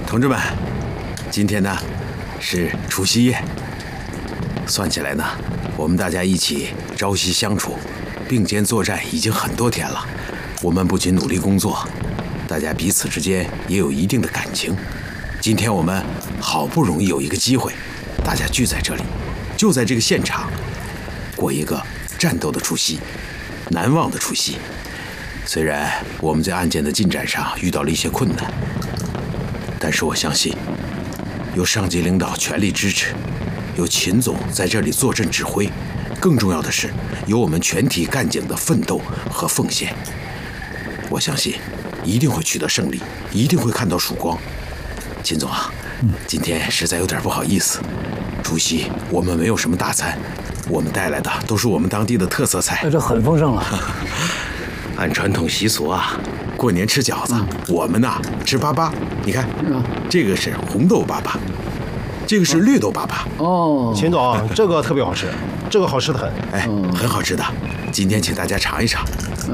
同志们，今天呢是除夕夜，算起来呢，我们大家一起朝夕相处，并肩作战已经很多天了。我们不仅努力工作，大家彼此之间也有一定的感情。今天我们好不容易有一个机会，大家聚在这里，就在这个现场，过一个战斗的除夕，难忘的除夕。虽然我们在案件的进展上遇到了一些困难，但是我相信，有上级领导全力支持，有秦总在这里坐镇指挥，更重要的是有我们全体干警的奋斗和奉献。我相信一定会取得胜利，一定会看到曙光。秦总啊，今天实在有点不好意思，除夕我们没有什么大餐，我们带来的都是我们当地的特色菜。 这很丰盛了。 按传统习俗啊，过年吃饺子，我们呐吃粑粑。你看，这个是红豆粑粑，这个是绿豆粑粑。 哦，秦总，这个特别好吃，这个好吃的很。 哎，很好吃的，今天请大家尝一尝。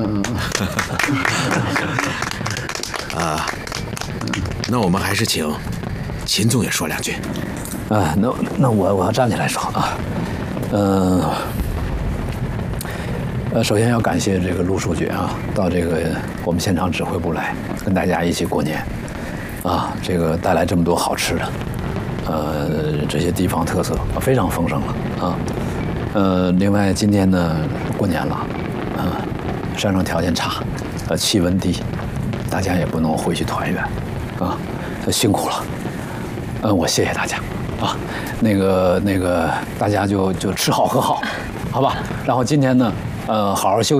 那我们还是请秦总也说两句。 那我要站起来说啊，首先要感谢这个陆书记啊，到这个我们现场指挥部来，跟大家一起过年，啊，这个带来这么多好吃的，这些地方特色非常丰盛了啊。另外今天呢过年了，山上条件差，气温低，大家也不能回去团圆，啊，辛苦了，我谢谢大家，啊，那个大家就吃好喝好，好吧？然后今天呢，好好休息。